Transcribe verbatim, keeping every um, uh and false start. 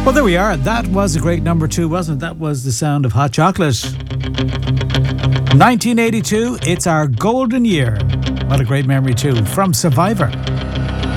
Well, there we are. That was a great number two, wasn't it? That was the sound of Hot Chocolate. nineteen eighty-two, it's our golden year. What a great memory too, from Survivor.